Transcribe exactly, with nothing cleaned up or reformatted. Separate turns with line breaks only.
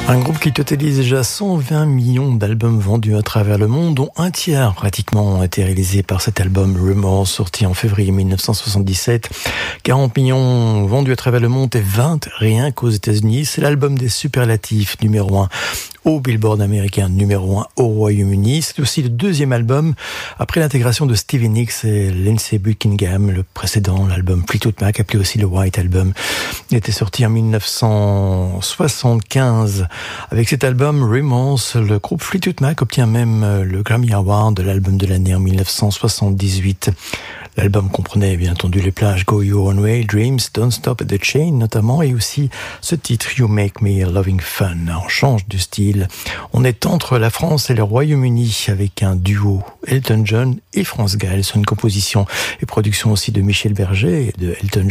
Un groupe qui totalise déjà cent vingt millions d'albums vendus à travers le monde, dont un tiers pratiquement ont été réalisés par cet album Remorse, sorti en février mille neuf cent soixante-dix-sept. quarante millions vendus à travers le monde et vingt rien qu'aux États-Unis. C'est l'album des superlatifs numéro un au Billboard américain, numéro un au Royaume-Uni. C'est aussi le deuxième album après l'intégration de Stevie Nicks et Lindsey Buckingham. Le précédent, l'album Fleetwood Mac, appelé aussi le White Album, il était sorti en mille neuf cent soixante-quinze. Avec cet album, Remorse, le groupe Fleetwood Mac obtient même le Grammy Award de l'album de l'année en mille neuf cent soixante-dix-huit. L'album comprenait bien entendu les plages Go Your Own Way, Dreams, Don't Stop at the Chain notamment, et aussi ce titre You Make Me Loving Fun. On change de style. On est entre la France et le Royaume-Uni avec un duo Elton John et France Gall sur une composition et production aussi de Michel Berger et de Elton